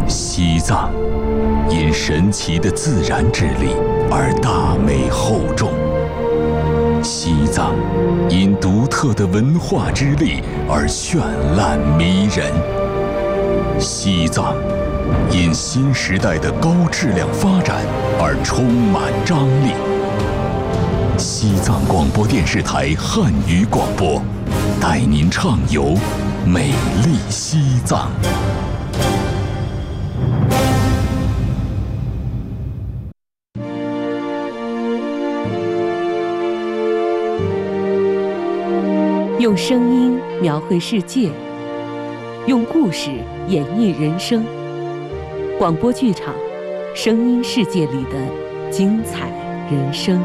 西藏因神奇的自然之力而大美厚重，西藏因独特的文化之力而绚烂迷人，西藏因新时代的高质量发展而充满张力。西藏广播电视台汉语广播，带您畅游美丽西藏。 用声音描绘世界，用故事演绎人生。广播剧场，声音世界里的精彩人生。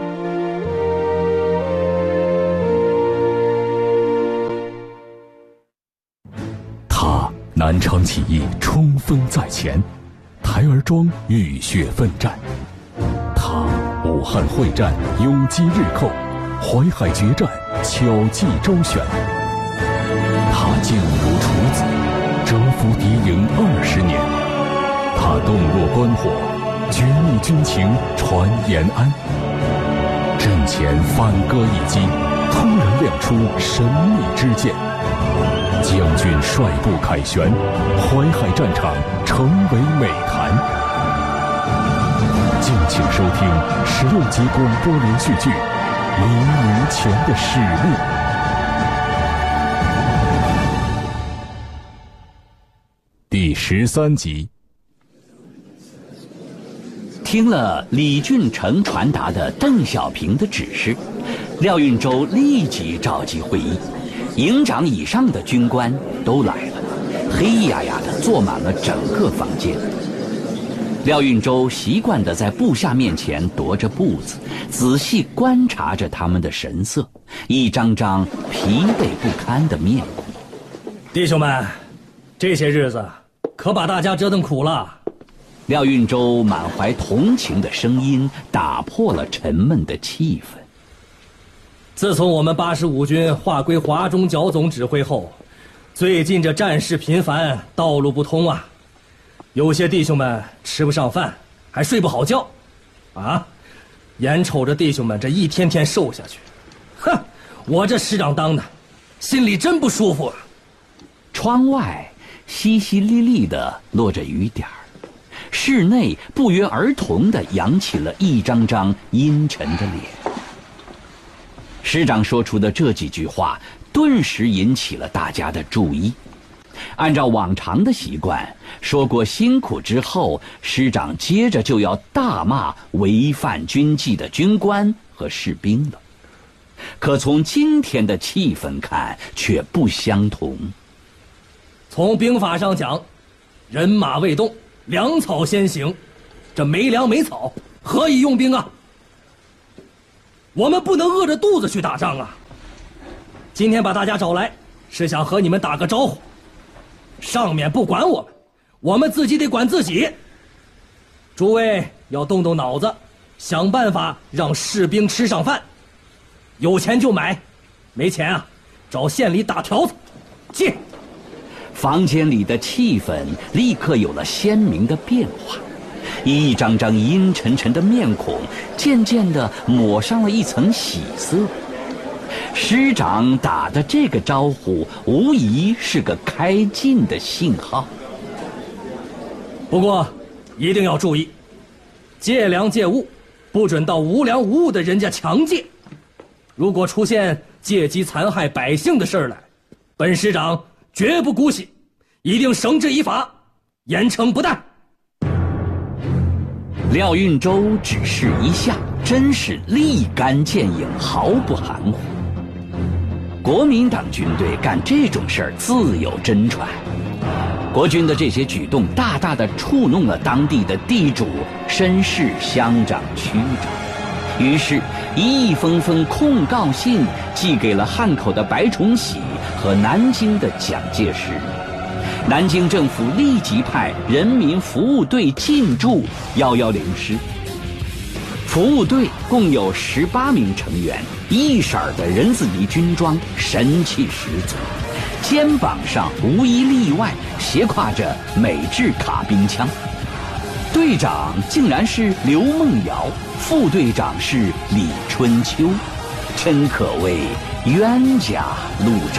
他南昌起义冲锋在前，台儿庄浴血奋战；他武汉会战永击日寇，淮海决战巧计周旋。他静如处子，蛰伏敌营20年；他洞若观火，绝密军情传延安。阵前反戈一击，突然亮出神秘之剑，将军率部凯旋，淮海战场成为美谈。敬请收听16集广播连续剧《黎明前的使命》第13集。 听了李俊成传达的邓小平的指示，廖运周立即召集会议，营长以上的军官都来了，黑压压地坐满了整个房间。廖运周习惯地在部下面前踱着步子，仔细观察着他们的神色，一张张疲惫不堪的面孔。 弟兄们，这些日子可把大家折腾苦了。 廖运周满怀同情的声音打破了沉闷的气氛。 自从我们85军划归华中剿总指挥后，最近这战事频繁，道路不通啊，有些弟兄们吃不上饭，还睡不好觉啊，眼瞅着弟兄们这一天天瘦下去，哼，我这师长当的心里真不舒服啊。 窗外淅淅沥沥地落着雨点儿，室内不约而同地扬起了一张张阴沉的脸。师长说出的这几句话顿时引起了大家的注意。按照往常的习惯，说过辛苦之后，师长接着就要大骂违反军纪的军官和士兵了。可从今天的气氛看，却不相同。 从兵法上讲，人马未动，粮草先行，这没粮没草，何以用兵啊？我们不能饿着肚子去打仗啊！今天把大家找来，是想和你们打个招呼。上面不管我们，我们自己得管自己。诸位要动动脑子，想办法让士兵吃上饭。有钱就买，没钱啊，找县里打条子借。 房间里的气氛立刻有了鲜明的变化，一张张阴沉沉的面孔渐渐地抹上了一层喜色。师长打的这个招呼无疑是个开进的信号。 不过一定要注意，借粮借物不准到无粮无物的人家强借，如果出现借机残害百姓的事儿来，本师长绝不姑息，一定绳之以法，严惩不贷。 廖运周指示一下，真是立竿见影，毫不含糊。国民党军队干这种事儿自有真传，国军的这些举动大大的触弄了当地的地主、绅士、乡长、区长，于是一封封控告信寄给了汉口的白崇禧和南京的蒋介石。南京政府立即派人民服务队进驻110师。服务队共有18名成员，一色的人字呢军装，神气十足。 肩膀上无一例外斜挎着美制卡宾枪。队长竟然是刘梦瑶，副队长是李春秋，真可谓冤家路窄。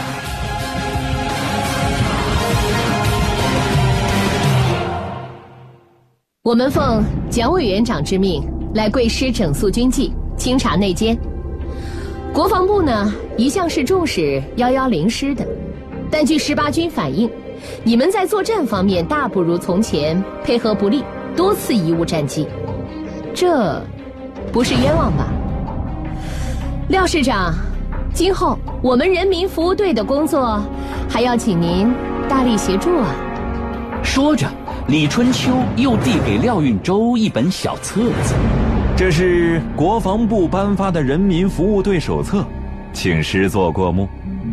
我们奉蒋委员长之命来贵师整肃军纪，清查内奸。国防部呢，一向是重视110师的，但据18军反映，你们在作战方面大不如从前，配合不力，多次贻误战机，这不是冤枉吧？廖师长，今后我们人民服务队的工作，还要请您大力协助啊！ 说着，李春秋又递给廖运周一本小册子， 这是国防部颁发的人民服务队手册，请师座过目。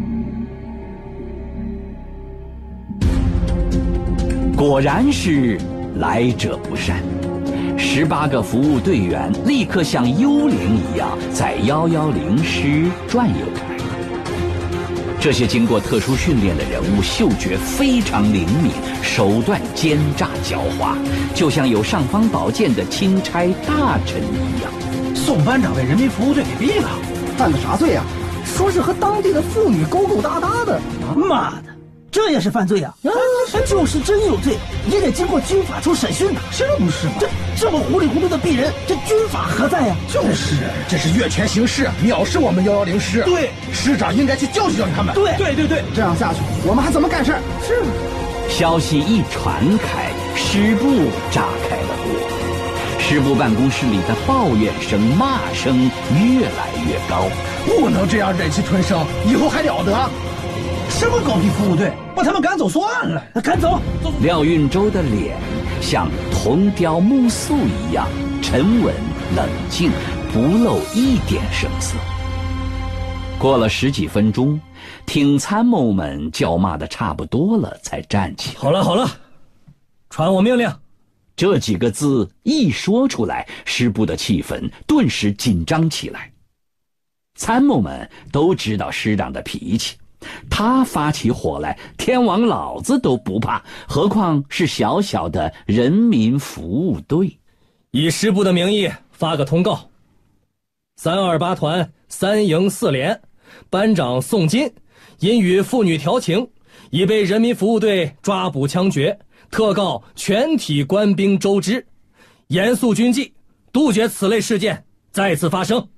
果然是来者不善，18个服务队员立刻像幽灵一样在110师转悠开。这些经过特殊训练的人物嗅觉非常灵敏，手段奸诈狡猾，就像有尚方宝剑的钦差大臣一样。 宋班长被人民服务队给毙了， 犯的啥罪啊？说是和当地的妇女勾勾搭搭的。 妈的，这也是犯罪啊！就是真有罪，也得经过军法处审讯呐。这不是吗？这么糊里糊涂的毙人，这军法何在呀？ 就是，这是越权行事，藐视我们110师。 对， 师长应该去教训教训他们。 对， 这样下去，我们还怎么干事？ 是。 消息一传开，师部炸开了锅，师部办公室里的抱怨声、骂声越来越高。 不能这样忍气吞声，以后还了得？ 什么狗屁服务队，把他们赶走算了。赶走。 廖运周的脸像铜雕木塑一样沉稳冷静，不露一点声色。过了10几分钟，听参谋们叫骂的差不多了，才站起。 好了，传我命令。 这几个字一说出来，师部的气氛顿时紧张起来。参谋们都知道师长的脾气，他发起火来，天王老子都不怕，何况是小小的人民服务队。 以师部的名义发个通告：328团3营4连班长宋金因与妇女调情，已被人民服务队抓捕枪决，特告全体官兵周知，严肃军纪，杜绝此类事件再次发生。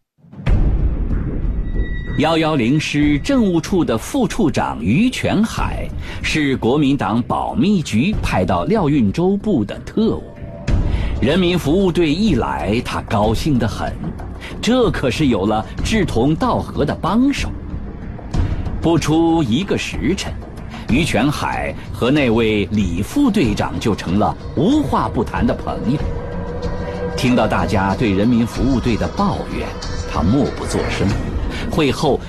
110师政务处的副处长于全海是国民党保密局派到廖运周部的特务。人民服务队一来，他高兴得很，这可是有了志同道合的帮手。不出1个时辰，于全海和那位李副队长就成了无话不谈的朋友。听到大家对人民服务队的抱怨，他默不作声。会后